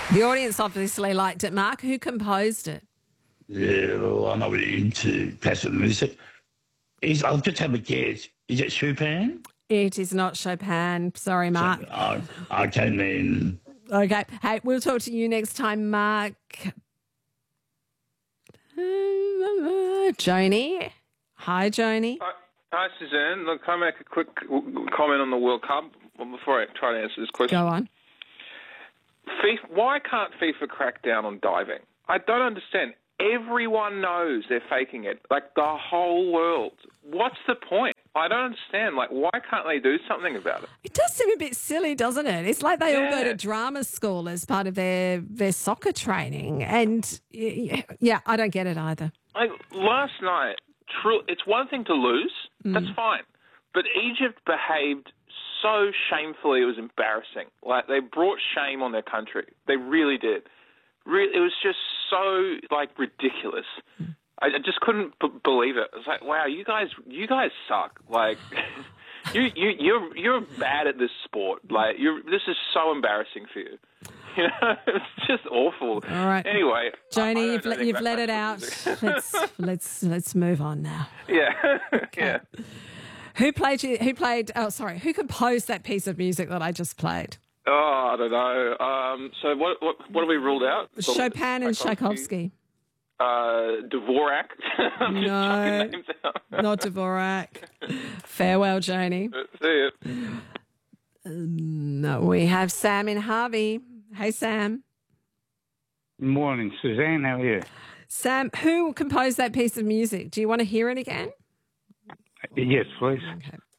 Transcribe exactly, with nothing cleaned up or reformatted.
The audience obviously liked it. Mark, who composed it? Yeah, well, I'm not really into classical music. Is I'll just have a guess. Is it Chopin? It is not Chopin. Sorry, Mark. I, I came in. Okay. Hey, we'll talk to you next time, Mark. Joni. Hi, Joni. Hi, hi, Suzanne. Look, can I make a quick comment on the World Cup before I try to answer this question? Go on. FIFA, why can't FIFA crack down on diving? I don't understand. Everyone knows they're faking it, like the whole world. What's the point? I don't understand. Like, why can't they do something about it? It does seem a bit silly, doesn't it? It's like they Yeah. all go to drama school as part of their, their soccer training. And, yeah, I don't get it either. Like, last night, true, it's one thing to lose. Mm. That's fine. But Egypt behaved so shamefully, it was embarrassing. Like, they brought shame on their country. They really did. Really, it was just so, like, ridiculous. Mm. I, I just couldn't b- believe it. It was like, wow, you guys, you guys suck. Like, you, you, you're, you're bad at this sport. Like, you're, this is so embarrassing for you. You know, it's just awful. All right, anyway, Joni, you've, let, you've let it out. let's let's let's move on now. Yeah, okay. yeah. Who played? You, who played? Oh, sorry. Who composed that piece of music that I just played? Oh, I don't know. Um, so what, what what have we ruled out? Chopin and Tchaikovsky. Uh, Dvorak. No, not Dvorak. Farewell, Joni. See it. Um, no, we have Sam in Harvey. Hey, Sam. Morning, Suzanne. How are you? Sam, who composed that piece of music? Do you want to hear it again? Yes, please. Okay.